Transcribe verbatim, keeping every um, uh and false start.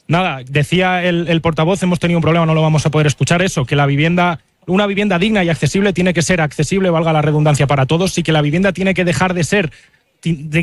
Nada, decía el, el portavoz, hemos tenido un problema, no lo vamos a poder escuchar, eso, que la vivienda, una vivienda digna y accesible tiene que ser accesible, valga la redundancia, para todos, y que la vivienda tiene que dejar de ser... De